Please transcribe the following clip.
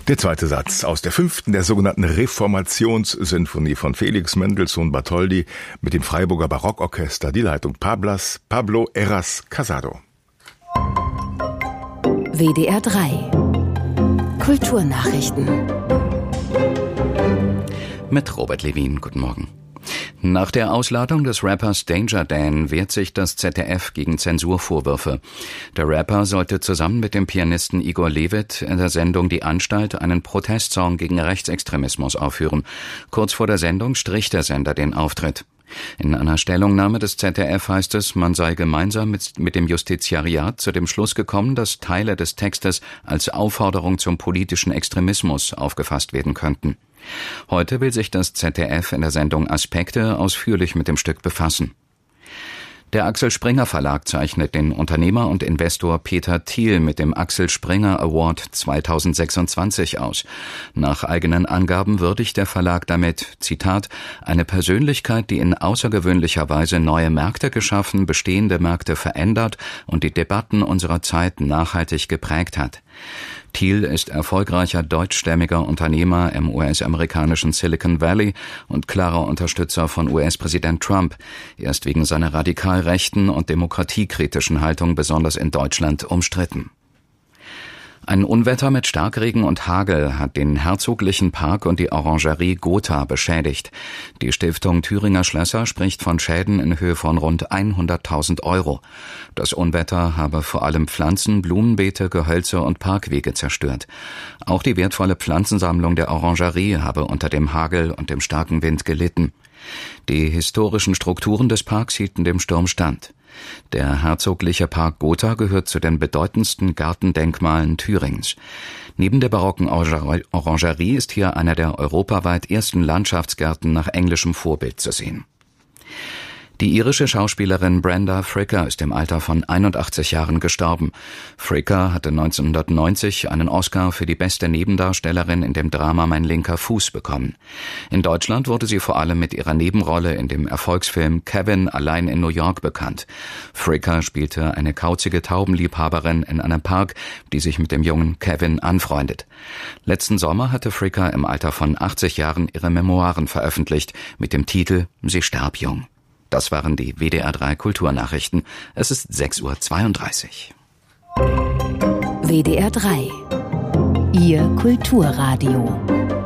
Der zweite Satz aus der 5. der sogenannten Reformationssinfonie von Felix Mendelssohn Bartholdy mit dem Freiburger Barockorchester, die Leitung Pablo Heras Casado. WDR 3 Kulturnachrichten mit Robert Levin. Guten Morgen. Nach der Ausladung des Rappers Danger Dan wehrt sich das ZDF gegen Zensurvorwürfe. Der Rapper sollte zusammen mit dem Pianisten Igor Levit in der Sendung Die Anstalt einen Protestsong gegen Rechtsextremismus aufführen. Kurz vor der Sendung strich der Sender den Auftritt. In einer Stellungnahme des ZDF heißt es, man sei gemeinsam mit dem Justiziariat zu dem Schluss gekommen, dass Teile des Textes als Aufforderung zum politischen Extremismus aufgefasst werden könnten. Heute will sich das ZDF in der Sendung Aspekte ausführlich mit dem Stück befassen. Der Axel Springer Verlag zeichnet den Unternehmer und Investor Peter Thiel mit dem Axel Springer Award 2026 aus. Nach eigenen Angaben würdigt der Verlag damit, Zitat, eine Persönlichkeit, die in außergewöhnlicher Weise neue Märkte geschaffen, bestehende Märkte verändert und die Debatten unserer Zeit nachhaltig geprägt hat. Thiel ist erfolgreicher deutschstämmiger Unternehmer im US-amerikanischen Silicon Valley und klarer Unterstützer von US-Präsident Trump. Er ist wegen seiner radikal rechten und demokratiekritischen Haltung besonders in Deutschland umstritten. Ein Unwetter mit Starkregen und Hagel hat den Herzoglichen Park und die Orangerie Gotha beschädigt. Die Stiftung Thüringer Schlösser spricht von Schäden in Höhe von rund 100.000 €. Das Unwetter habe vor allem Pflanzen, Blumenbeete, Gehölze und Parkwege zerstört. Auch die wertvolle Pflanzensammlung der Orangerie habe unter dem Hagel und dem starken Wind gelitten. Die historischen Strukturen des Parks hielten dem Sturm stand. Der Herzogliche Park Gotha gehört zu den bedeutendsten Gartendenkmalen Thürings. Neben der barocken Orangerie ist hier einer der europaweit ersten Landschaftsgärten nach englischem Vorbild zu sehen. Die irische Schauspielerin Brenda Fricker ist im Alter von 81 Jahren gestorben. Fricker hatte 1990 einen Oscar für die beste Nebendarstellerin in dem Drama Mein linker Fuß bekommen. In Deutschland wurde sie vor allem mit ihrer Nebenrolle in dem Erfolgsfilm Kevin allein in New York bekannt. Fricker spielte eine kauzige Taubenliebhaberin in einem Park, die sich mit dem jungen Kevin anfreundet. Letzten Sommer hatte Fricker im Alter von 80 Jahren ihre Memoiren veröffentlicht mit dem Titel Sie starb jung. Das waren die WDR 3 Kulturnachrichten. Es ist 6:32 Uhr. WDR 3 Ihr Kulturradio.